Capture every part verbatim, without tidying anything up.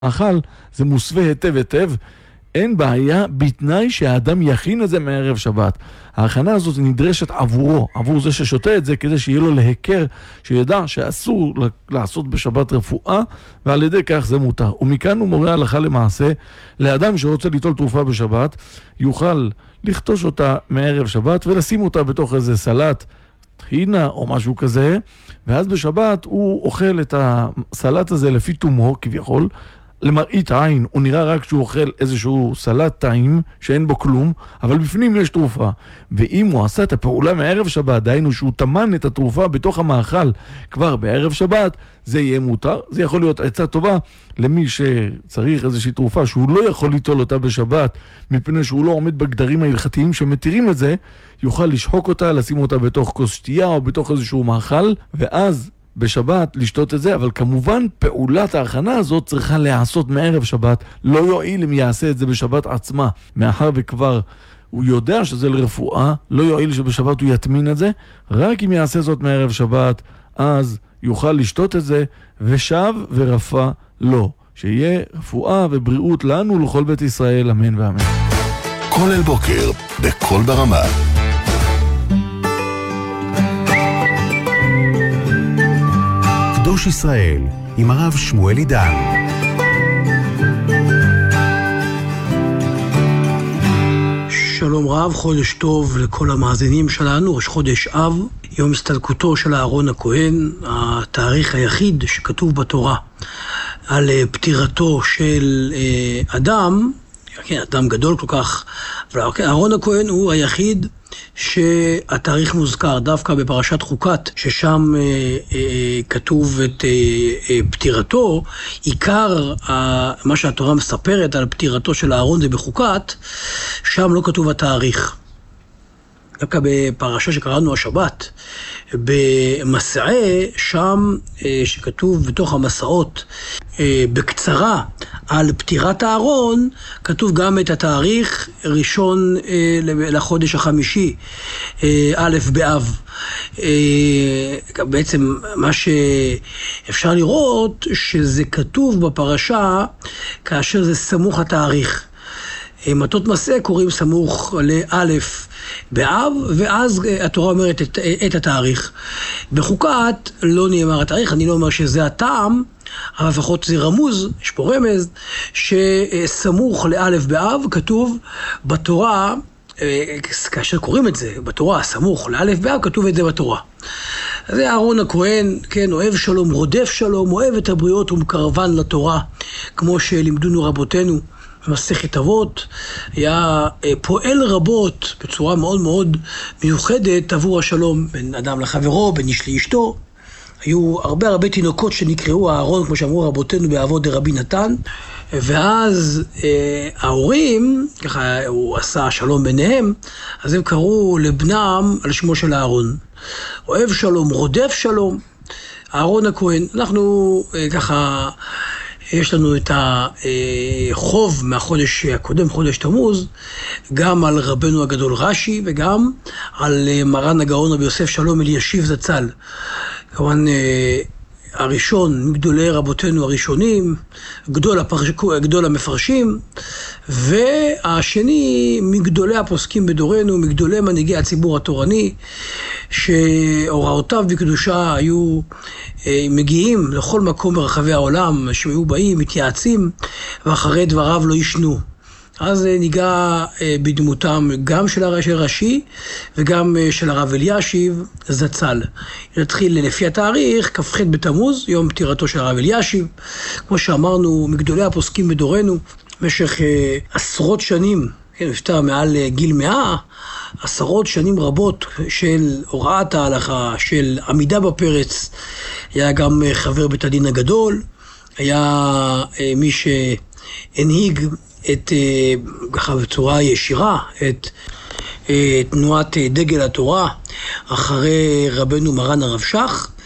אכל, זה מוסווה היטב היטב, אין בעיה בתנאי שהאדם יכין את זה מערב שבת. ההכנה הזאת נדרשת עבורו, עבור זה ששותה את זה, כדי שיהיה לו להיכר, שידע שאסור לעשות בשבת רפואה, ועל ידי כך זה מותר. ומכאן הוא מורה הלכה למעשה, לאדם שרוצה ליטול תרופה בשבת, יוכל לכתוש אותה מערב שבת, ולשים אותה בתוך איזה סלט, טחינה או משהו כזה, ואז בשבת הוא אוכל את הסלט הזה לפי תומו, כביכול, למראית עין, הוא נראה רק שהוא אוכל איזשהו סלט טעים שאין בו כלום, אבל בפנים יש תרופה. ואם הוא עשה את הפעולה מערב שבת, דהיינו שהוא תמן את התרופה בתוך המאכל כבר בערב שבת, זה יהיה מותר. זה יכול להיות עצה טובה למי שצריך איזושהי תרופה שהוא לא יכול ליטול אותה בשבת, מפני שהוא לא עומד בגדרים ההלכתיים שמתירים את זה, יוכל לשחוק אותה, לשים אותה בתוך כוס שתייה או בתוך איזשהו מאכל, ואז בשבת לשתות את זה, אבל כמובן פעולת ההכנה הזאת צריכה להיעשות מערב שבת. לא יועיל אם יעשה את זה בשבת עצמה, מאחר וכבר הוא יודע שזה לרפואה, לא יועיל שבשבת הוא יתמין את זה, רק אם יעשה זאת מערב שבת, אז יוכל לשתות את זה, ושב ורפא לו. שיהיה רפואה ובריאות לנו לכל בית ישראל, אמן ואמן. כל אל בוקר, בכל ברמה. קדוש ישראל, עם הרב שמואל עידן. שלום רב, חודש טוב לכל המאזינים שלנו, ראש חודש אב, יום הסתלקותו של אהרון הכהן, התאריך היחיד שכתוב בתורה על פטירתו של אדם, כן, אדם גדול כל כך, אבל אהרון הכהן הוא היחיד שהתאריך מוזכר דווקא בפרשת חוקת, ששם אה, אה, כתוב את אה, אה, פטירתו. עיקר אה, מה שהתורה מספרת על פטירתו של אהרון זה בחוקת, שם לא כתוב התאריך. דווקא בפרשה שקראנו השבת, במסעי, שם אה, שכתוב בתוך המסעות אה, בקצרה על פטירת אהרון, כתוב גם את התאריך ראשון אה, לחודש החמישי, אה, א' באב. אה, בעצם מה שאפשר לראות שזה כתוב בפרשה כאשר זה סמוך התאריך. מטות מסע קוראים סמוך לאלף באב, ואז התורה אומרת את, את התאריך. בחוקת לא נאמר התאריך, אני לא אומר שזה הטעם, אבל לפחות זה רמוז, יש פה רמז, שסמוך לאלף באב כתוב בתורה, כאשר קוראים את זה בתורה, סמוך לאלף באב, כתוב את זה בתורה. זה אהרון הכהן, כן, אוהב שלום, רודף שלום, אוהב את הבריות ומקרבן לתורה, כמו שלימדונו רבותינו. מסכת אבות, היה פועל רבות בצורה מאוד מאוד מיוחדת עבור השלום בין אדם לחברו, בין איש לאשתו. היו הרבה הרבה תינוקות שנקראו אהרון, כמו שאמרו רבותינו באבות דרבי נתן, ואז אה, ההורים, ככה הוא עשה שלום ביניהם, אז הם קראו לבנם על שמו של אהרון. אוהב שלום, רודף שלום, אהרון הכהן. אנחנו אה, ככה יש לנו את החוב מהחודש הקודם, חודש תמוז, גם על רבנו הגדול רש"י וגם על מרן הגאון רבי יוסף שלום אלישיב זצ"ל. כמובן הראשון מגדולי רבותינו הראשונים, גדול, הפרש... גדול המפרשים, והשני מגדולי הפוסקים בדורנו, מגדולי מנהיגי הציבור התורני, שהוראותיו בקדושה היו מגיעים לכל מקום ברחבי העולם, שהיו באים, מתייעצים, ואחרי דבריו לא ישנו. אז ניגע בדמותם גם של הרש"י וגם של הרב אלישיב זצ"ל. נתחיל לפי התאריך, כ"ח בתמוז, יום פטירתו של הרב אלישיב. כמו שאמרנו, מגדולי הפוסקים בדורנו, במשך עשרות שנים, כן, נפטר מעל גיל מאה, עשרות שנים רבות של הוראת ההלכה, של עמידה בפרץ. היה גם חבר בית הדין הגדול, היה מי שהנהיג את, ככה בצורה ישירה, את תנועת דגל התורה אחרי רבנו מרן הרב שך,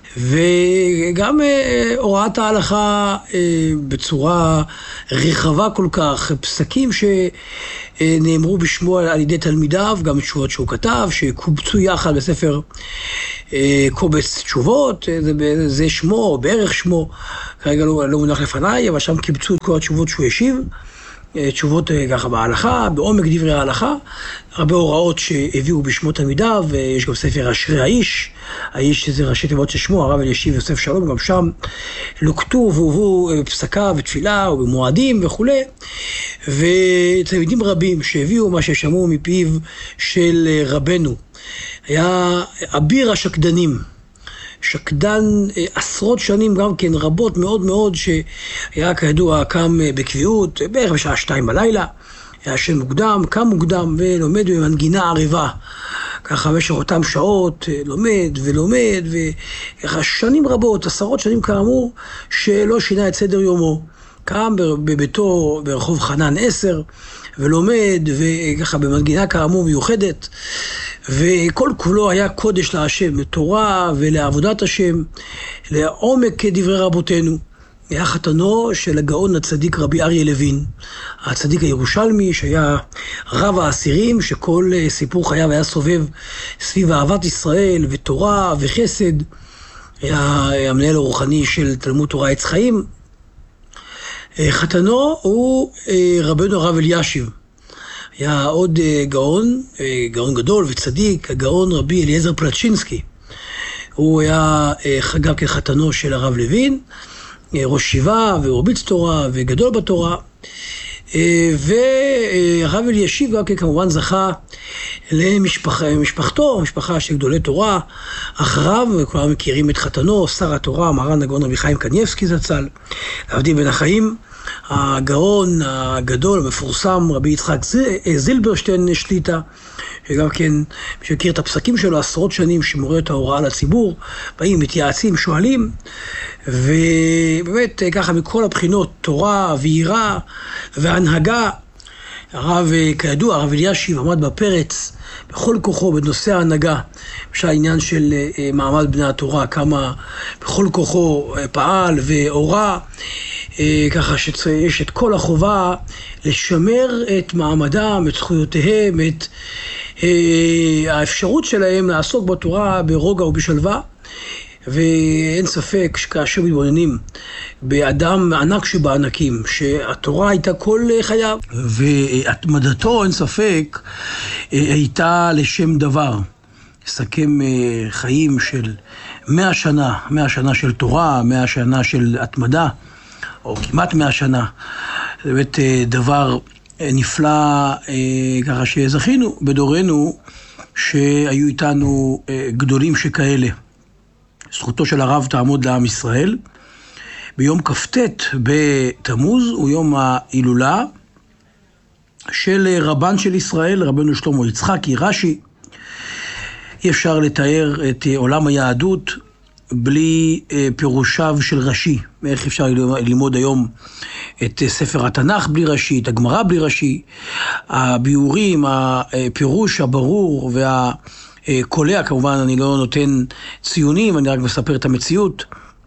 וגם הוראת ההלכה בצורה רחבה כל כך, פסקים שנאמרו בשמו על ידי תלמידיו, גם תשובות שהוא כתב, שקובצו יחד בספר קובץ תשובות, זה, זה שמו, בערך שמו, כרגע לא, לא מונח לפניי, אבל שם קיבצו את כל התשובות שהוא השיב, תשובות ככה בהלכה, בעומק דברי ההלכה, הרבה הוראות שהביאו בשמו תלמידיו, ויש גם ספר אשרי האיש, האיש שזה ראשי תיבות של שמו, הרב אלישיב יוסף שלום, גם שם לוקטו והובאו בפסקה ותפילה ובמועדים וכו', ותלמידים רבים שהביאו מה ששמעו מפיו של רבנו, היה אביר השקדנים, שקדן עשרות שנים גם כן, רבות מאוד מאוד, שהיה כידוע קם בקביעות, בערך בשעה שתיים בלילה, היה ישן מוקדם, קם מוקדם ולומד במנגינה ערבה, ככה במשך אותם שעות, לומד ולומד, וככה שנים רבות, עשרות שנים כאמור, שלא שינה את סדר יומו. קם בביתו ברחוב חנן עשר, ולומד, וככה במנגינה כאמור מיוחדת, וכל כולו היה קודש להשם, לתורה ולעבודת השם, לעומק דברי רבותינו. היה חתנו של הגאון הצדיק רבי אריה לוין, הצדיק הירושלמי, שהיה רב האסירים, שכל סיפור חייו היה סובב סביב אהבת ישראל ותורה וחסד. היה המנהל הרוחני של תלמוד תורה עץ חיים. חתנו הוא רבנו הרב אלישיב. היה עוד גאון, גאון גדול וצדיק, הגאון רבי אליעזר פלצ'ינסקי. הוא היה גם כחתנו של הרב לוין, ראש ישיבה ומרביץ תורה וגדול בתורה. והרב אלישיב גם כמובן זכה למשפחתו, משפחה של גדולי תורה אחריו, וכולם מכירים את חתנו, שר התורה, מרן הגאון רבי חיים קניבסקי זצ"ל, עבדים בן החיים, הגאון הגדול המפורסם רבי יצחק זילברשטיין שליטה, שגם כן, מי שמכיר את הפסקים שלו, עשרות שנים שמורה את ההוראה לציבור, באים, מתייעצים, שואלים, ובאמת ככה מכל הבחינות, תורה ויראה והנהגה. הרב, כידוע, הרב אלישיב עמד בפרץ בכל כוחו בנושא ההנהגה, שהעניין של מעמד בני התורה, כמה בכל כוחו פעל והורה, ככה שיש את כל החובה לשמר את מעמדם, את זכויותיהם, את האפשרות שלהם לעסוק בתורה ברוגע ובשלווה. ואין ספק שכאשר מתבוננים באדם ענק שבענקים, שהתורה הייתה כל חייו, והתמדתו אין ספק הייתה לשם דבר. לסכם חיים של מאה שנה, מאה שנה של תורה, מאה שנה של התמדה, או כמעט מאה שנה. זה באמת דבר נפלא, ככה שזכינו בדורנו שהיו איתנו גדולים שכאלה. זכותו של הרב תעמוד לעם ישראל. ביום כ"ט בתמוז הוא יום ההילולה של רבן של ישראל, רבנו שלמה יצחקי, רש"י. אי אפשר לתאר את עולם היהדות בלי פירושיו של רש"י. איך אפשר ללמוד היום את ספר התנ"ך בלי רש"י, את הגמרא בלי רש"י. הביאורים, הפירוש הברור וה... קולע, כמובן אני לא נותן ציונים, אני רק מספר את המציאות.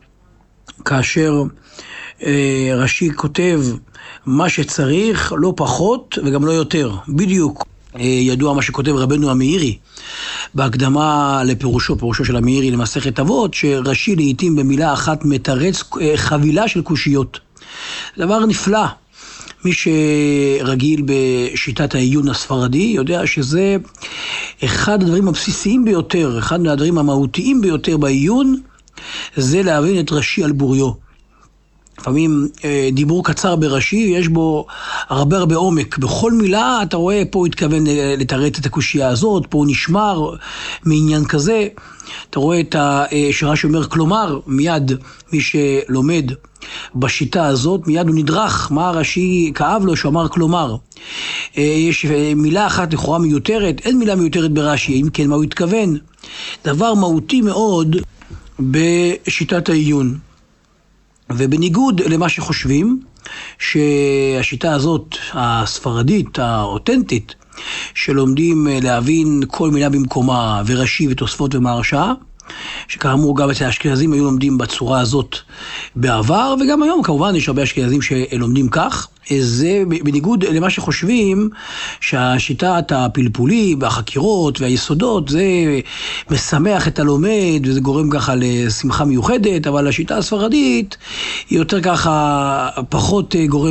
כאשר אה, רש"י כותב מה שצריך, לא פחות וגם לא יותר, בדיוק. אה, ידוע מה שכותב רבנו המאירי בהקדמה לפירושו, פירושו של המאירי למסכת אבות, שרש"י לעתים במילה אחת מתרץ אה, חבילה של קושיות. דבר נפלא. מי שרגיל בשיטת העיון הספרדי יודע שזה אחד הדברים הבסיסיים ביותר, אחד מהדברים המהותיים ביותר בעיון, זה להבין את רש"י על בוריו. לפעמים דיבור קצר ברש"י, יש בו הרבה הרבה עומק. בכל מילה אתה רואה, פה הוא התכוון לתרץ את הקושייה הזאת, פה הוא נשמר מעניין כזה. אתה רואה את שרש"י אומר, כלומר, מיד מי שלומד בשיטה הזאת, מיד הוא נדרך, מה רש"י כאב לו שאמר כלומר. יש מילה אחת לכאורה מיותרת, אין מילה מיותרת ברש"י, אם כן מה הוא התכוון. דבר מהותי מאוד בשיטת העיון. ובניגוד למה שחושבים, שהשיטה הזאת, הספרדית, האותנטית, שלומדים להבין כל מילה במקומה, ורש"י ותוספות ומהרש"א, שכאמור גם את האשכנזים היו לומדים בצורה הזאת בעבר, וגם היום כמובן יש הרבה אשכנזים שלומדים כך. זה בניגוד למה שחושבים שהשיטת הפלפולים והחקירות והיסודות זה משמח את הלומד וזה גורם ככה לשמחה מיוחדת, אבל השיטה הספרדית היא יותר ככה פחות גורם